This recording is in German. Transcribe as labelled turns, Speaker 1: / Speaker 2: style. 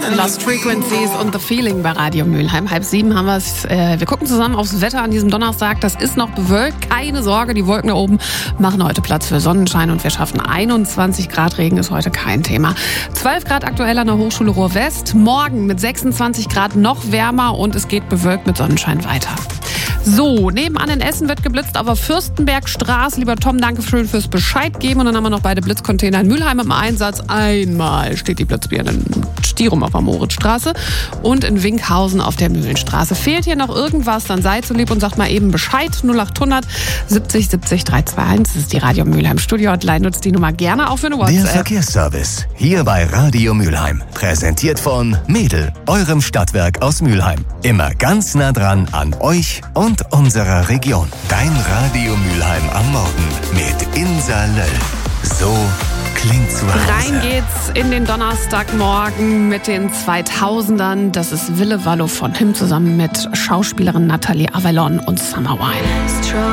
Speaker 1: Lost Frequencies und The Feeling bei Radio Mülheim. 6:30 haben wir es. Wir gucken zusammen aufs Wetter an diesem Donnerstag. Das ist noch bewölkt. Keine Sorge, die Wolken da oben machen heute Platz für Sonnenschein und wir schaffen 21 Grad. Regen ist heute kein Thema. 12 Grad aktuell an der Hochschule Ruhr-West. Morgen mit 26 Grad noch wärmer und es geht bewölkt mit Sonnenschein weiter. So, nebenan in Essen wird geblitzt auf der Fürstenbergstraße. Lieber Tom, danke schön fürs Bescheid geben. Und dann haben wir noch beide Blitzcontainer in Mülheim im Einsatz. Einmal steht die Blitzbirne in Stirum auf der Moritzstraße und in Winkhausen auf der Mühlenstraße. Fehlt hier noch irgendwas, dann seid so lieb und sagt mal eben Bescheid. 0800 70 70 321. Das ist die Radio Mülheim Studio-Hotline. Nutzt die Nummer gerne auch für eine WhatsApp.
Speaker 2: Der Verkehrsservice, hier bei Radio Mülheim. Präsentiert von Mädel, eurem Stadtwerk aus Mülheim. Immer ganz nah dran an euch und unserer Region. Dein Radio Mülheim am Morgen mit Insa Löll. So klingt zu Hause.
Speaker 1: Rein geht's in den Donnerstagmorgen mit den 2000ern. Das ist Wille Wallo von Him zusammen mit Schauspielerin Natalie Avalon und Summer Wine.